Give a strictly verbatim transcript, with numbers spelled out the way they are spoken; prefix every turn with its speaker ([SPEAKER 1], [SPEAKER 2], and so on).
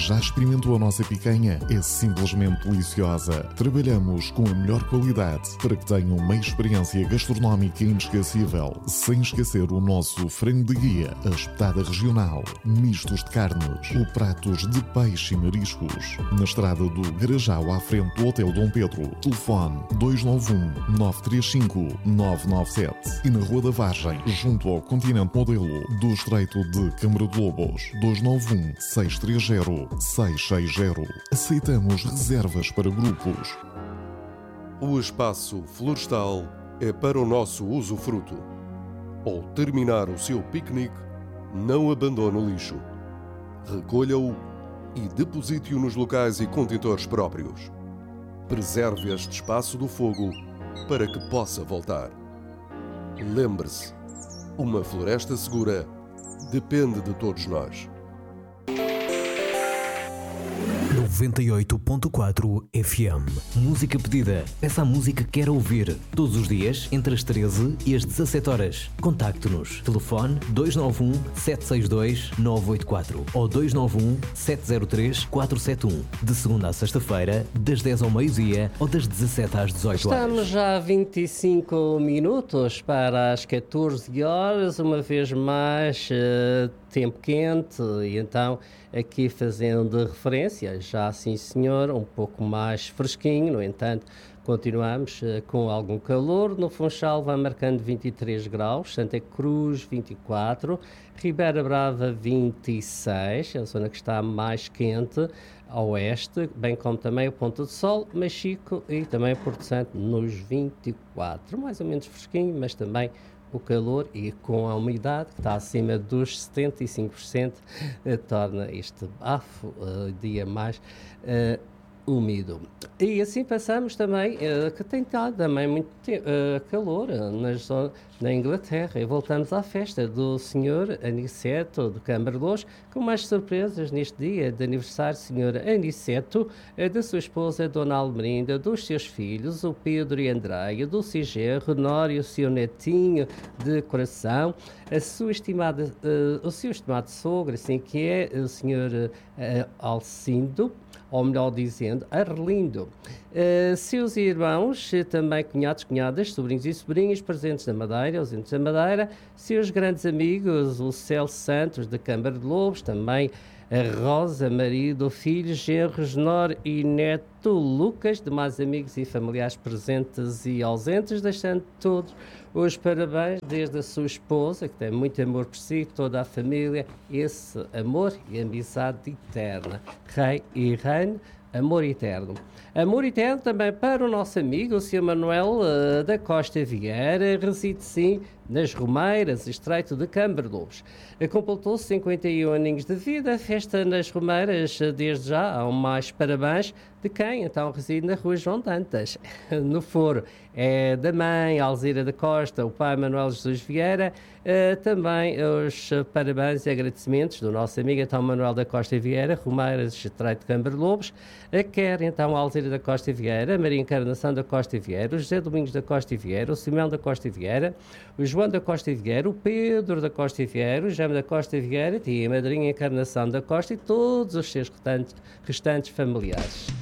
[SPEAKER 1] Já experimentou a nossa picanha? É simplesmente deliciosa. Trabalhamos com a melhor qualidade para que tenham uma experiência gastronómica inesquecível, sem esquecer o nosso frango de guia, a espetada regional, mistos de carnes ou pratos de peixe e mariscos. Na estrada do Garajal, à frente do Hotel Dom Pedro. Telefone dois nove um, nove três cinco, nove nove sete. E na Rua da Vargem, junto ao Continente Modelo do Estreito de Câmara de Lobos. dois nove um, seis três zero, seis seis zero. Aceitamos reservas para grupos.
[SPEAKER 2] O espaço florestal é para o nosso usufruto. Ao terminar o seu piquenique, não abandone o lixo. Recolha-o e deposite-o nos locais e contentores próprios. Preserve este espaço do fogo para que possa voltar. Lembre-se, uma floresta segura depende de todos nós.
[SPEAKER 3] noventa e oito ponto quatro F M. Música pedida. Peça a música que quer ouvir. Todos os dias, entre as treze e as dezassete horas. Contacte-nos. Telefone dois nove um, sete seis dois, nove oito quatro ou dois nove um, sete zero três, quatro sete um. De segunda a sexta-feira, das dez ao meio-dia ou das dezassete às dezoito horas.
[SPEAKER 4] Estamos já a vinte e cinco minutos para as catorze horas, uma vez mais uh, tempo quente, e então aqui fazendo referência, já sim senhor, um pouco mais fresquinho, no entanto continuamos uh, com algum calor. No Funchal vai marcando vinte e três graus, Santa Cruz vinte e quatro, Ribeira Brava vinte e seis, a zona que está mais quente a oeste, bem como também o Ponta do Sol, Machico e também Porto Santo nos vinte e quatro, mais ou menos fresquinho, mas também o calor e com a umidade que está acima dos setenta e cinco por cento uh, torna este bafo uh, dia mais uh, úmido. E assim passamos também, uh, que tem estado também muito uh, calor uh, na, zona, na Inglaterra, e voltamos à festa do senhor Aniceto de Câmara de Lobos, com mais surpresas neste dia de aniversário do senhor Aniceto, uh, da sua esposa Dona Almerinda, dos seus filhos, o Pedro e Andreia, do seu genro, Nório, o seu netinho de coração, a sua estimada, uh, o seu estimado sogro, assim que é o senhor uh, Alcindo, ou melhor dizendo, Arlindo. Uh, seus irmãos, também cunhados, cunhadas, sobrinhos e sobrinhas presentes na Madeira, ausentes da Madeira, seus grandes amigos, o Celso Santos, da Câmara de Lobos, também a Rosa, marido, filhos, genros, Nor e neto Lucas, demais amigos e familiares presentes e ausentes, deixando todos os parabéns, desde a sua esposa, que tem muito amor por si, toda a família, esse amor e amizade eterna. Rei e reino, amor eterno. Amor eterno também para o nosso amigo, o senhor Manuel uh, da Costa Vieira, reside sim nas Romeiras, Estreito de Câmara de Lobos. Completou cinquenta e um aninhos de vida, festa nas Romeiras, desde já, há um mais parabéns de quem então reside na Rua João Dantas, no Foro. É da mãe Alzira da Costa, o pai Manuel Jesus Vieira, uh, também os parabéns e agradecimentos do nosso amigo então Manuel da Costa Vieira, Romeiras, Estreito de Câmara de Lobos, uh, quer então a Alzira da Costa Vieira, a Maria Encarnação da Costa Vieira, o José Domingos da Costa Vieira, o Simão da Costa Vieira, o João da Costa Vieira, o Pedro da Costa Vieira, o Jaime da Costa Vieira, tia a madrinha Encarnação da Costa e todos os seus restantes, restantes familiares.